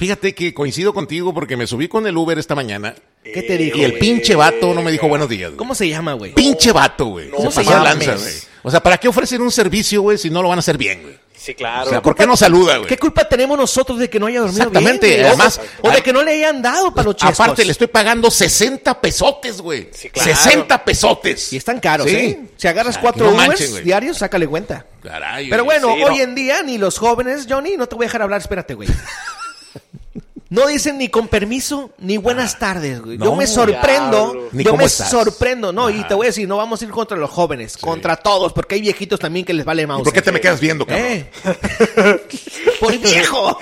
Fíjate que coincido contigo porque me subí con el Uber esta mañana. ¿Qué te dijo? Y el pinche vato no me dijo buenos días, güey. ¿Cómo se llama, güey? Pinche vato, güey. ¿Cómo Se se pasó de llama? lanza, güey. O sea, ¿para qué ofrecen un servicio, güey, si no lo van a hacer bien, güey? Sí, claro. O sea, ¿por qué no saluda, güey? ¿Qué culpa tenemos nosotros de que no haya dormido Exactamente, bien, güey? además- O de que no le hayan dado para los chescos. Aparte, le estoy pagando 60 pesotes, güey. Sí, claro. 60 pesotes. Y están caros, Sí. ¿eh? Si agarras O sea, 4 que no Ubers manchen, güey. diarios, sácale cuenta. Caray, Pero güey. bueno, Sí, hoy no. en día ni los jóvenes, Johnny, no te voy a dejar hablar, espérate, güey. No dicen ni con permiso ni buenas tardes, güey. no, Yo me sorprendo, diablo. Ni yo cómo me estás. sorprendo. No, y te voy a decir, no vamos a ir contra los jóvenes, contra todos, porque hay viejitos también que les vale mouse. ¿Por qué te me quedas viendo, cabrón? Por viejo.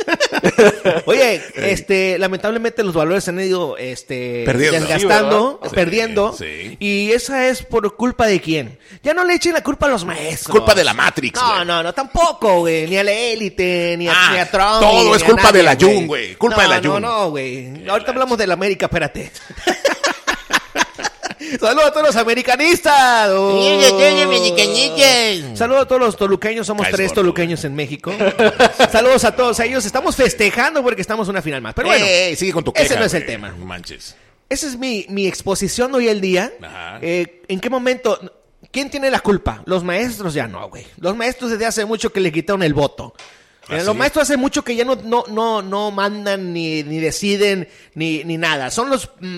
Oye, lamentablemente los valores se han ido Perdiendo. desgastando, Sí, ¿verdad? perdiendo. Sí. Y esa es por culpa de quién. Ya no le echen la culpa a los maestros. Culpa de la Matrix, güey. No, tampoco, güey. Ni a la élite, ni a Trump. todo ni es a culpa nadie, de la Jun, güey. Culpa de la Jun. No, güey. Ahorita hablamos de la América, espérate. Saludos a todos los americanistas. Saludos a todos los toluqueños. Somos Caes 3 gordo, toluqueños en México. Saludos a todos ellos. Estamos festejando porque estamos en una final más. Pero bueno, Sigue con tu queja, ese no es el güey. tema. No manches. esa es mi exposición hoy el día. Ajá. ¿En qué momento? ¿Quién tiene la culpa? Los maestros ya no, güey. Los maestros desde hace mucho que le quitaron el voto. ¿Ah, Los sí? maestros hace mucho que ya no mandan ni deciden ni nada. Son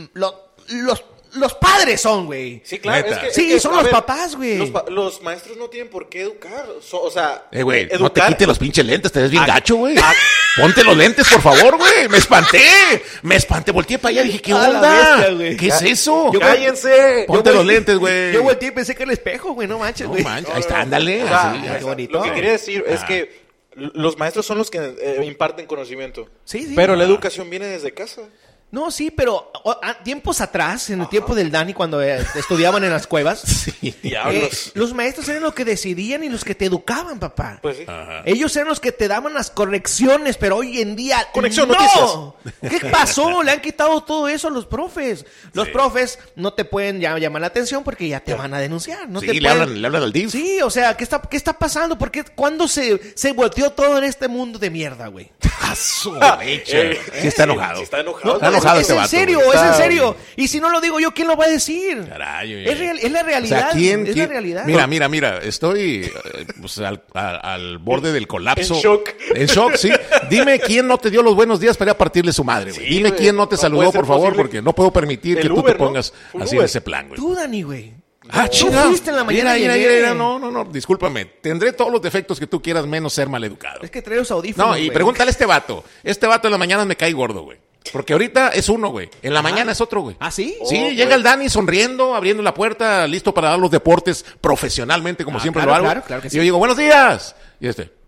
los padres son, güey. Sí, claro. Neta. Sí, son a los ver, papás, güey. Los maestros no tienen por qué educar. O sea, Güey, no te educar. quites los pinches lentes, te ves bien Ah, gacho, güey. ah. Ponte los lentes, por favor, güey. Me espanté, volteé para allá, dije, ¿qué A la onda? bestia, güey. ¿Qué es eso? ¡Cállense! Ponte los lentes, güey. Yo volteé y pensé que era el espejo, güey. No manches, No güey. manches, ahí está, ándale. O sea, así, qué bonito. Lo que quería decir es Ah. que los maestros son los que imparten conocimiento. Sí. Pero la educación viene desde casa. No, sí, pero tiempos atrás, en el tiempo del Dani, cuando estudiaban en las cuevas, Diablos. los maestros eran los que decidían y los que te educaban, papá. Pues sí. Ajá. Ellos eran los que te daban las correcciones, pero hoy en día Conexión ¡no! ¿Qué pasó? Le han quitado todo eso a los profes. Los profes no te pueden llamar la atención porque ya te van a denunciar. No Sí, te le pueden- hablan al DIF. Sí, o sea, ¿qué está pasando? ¿Cuándo se volteó todo en este mundo de mierda, güey? A su mecha. Sí está enojado. Sí está enojado. Está enojado es este en vato, serio, güey. es en Está- serio. Y si no lo digo yo, ¿quién lo va a decir? Caray, güey. Es la realidad. O sea, ¿quién- es la quién- realidad. Mira, estoy pues, al borde del colapso. En shock. En shock, sí. Dime quién no te dio los buenos días para ir a partirle su madre, güey. Sí, Dime güey. quién no te No saludó, puede ser por favor, posible. porque no puedo permitir El que tú Uber, te ¿no? pongas Fue así Uber. en ese plan, güey. Tú, Dani, güey. Ah, Tú chingado. fuiste en la mañana y Mira, llegué. no, discúlpame. Tendré todos los defectos que tú quieras menos ser maleducado. Es que trae los audífonos, No, y güey. pregúntale a este vato. Este vato en la mañana me cae gordo, güey. Porque ahorita es uno, güey. En la mañana es otro, güey. ¿Ah, sí? Sí, Oh, llega güey. el Dani sonriendo, abriendo la puerta, listo para dar los deportes profesionalmente, como siempre claro, lo hago. claro que Y sí. yo digo, buenos días. Y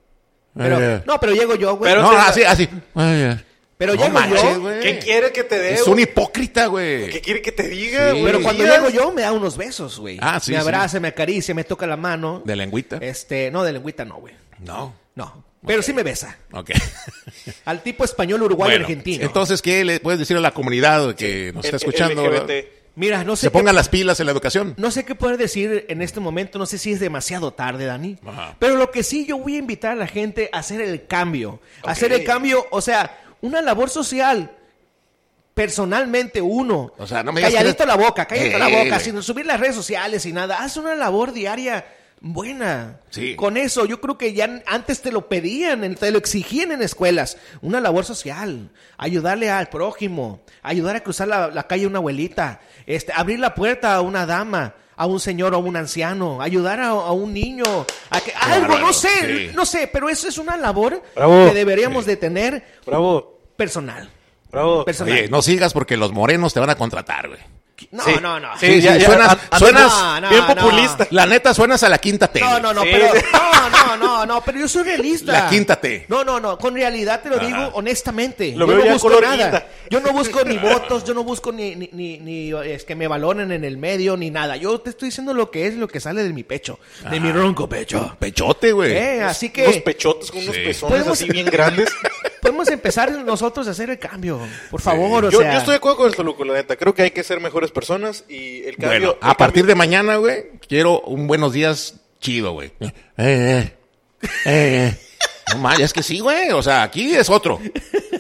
Pero, no, pero llego yo, güey. Pero- No, así. Pero No llego manches, yo. güey. ¿Qué quiere que te dé? Es un hipócrita, ¿Qué güey. quiere que te diga, Sí. güey? Pero cuando Días. llego yo, me da unos besos, güey. Ah, sí, Me sí. abraza, me acaricia, me toca la mano. ¿De lengüita? No, de lengüita no, güey. No. No. Pero sí me besa. Ok. Al tipo español, uruguayo, Bueno, argentino. entonces, ¿qué le puedes decir a la comunidad que nos está escuchando? LGBT. ¿verdad? Mira, no sé Se pongan las pilas en la educación. No sé qué poder decir en este momento, no sé si es demasiado tarde, Dani. Ajá. Pero lo que sí, yo voy a invitar a la gente a hacer el cambio. Ok. Hacer el cambio, o sea, una labor social. Personalmente uno. O sea, no me digas calladito que- la boca, calladito la boca, güey. sin subir las redes sociales y nada. Haz una labor diaria buena. Sí. Con eso, yo creo que ya antes te lo pedían, te lo exigían en escuelas. Una labor social. Ayudarle al prójimo. Ayudar a cruzar la calle a una abuelita. Abrir la puerta a una dama. A un señor o a un anciano. Ayudar a un niño. Algo, bárbaro, no sí. sé, pero eso es una labor Bravo. que deberíamos de tener Bravo, personal. bravo. Personal. Oye, no sigas porque los morenos te van a contratar, güey. No, Sí. no, no. Sí, ya, ya, suenas, antes- suenas No, bien no. populista. la neta suenas a la quinta T. No, güey. no, no, Sí. pero no, pero yo soy realista. La quinta T. No, con realidad te lo Ajá. digo honestamente. Lo yo veo no ya busco color nada. guinda. Yo no busco ni votos, yo no busco ni es que me valoren en el medio ni nada. Yo te estoy diciendo lo que es, lo que sale de mi pecho, de mi ronco pecho. Pechote, güey. Así Unos que pechotes con unos Sí. pezones Podemos- así bien grandes. podemos empezar nosotros a hacer el cambio, por favor, Yo o sea. estoy de acuerdo con el Toluco, la neta. Creo que hay que ser mejores personas y el cambio... Bueno, el a partir cambio- de mañana, güey, quiero un buenos días chido, güey. No manches, es que sí, güey. O sea, aquí es otro.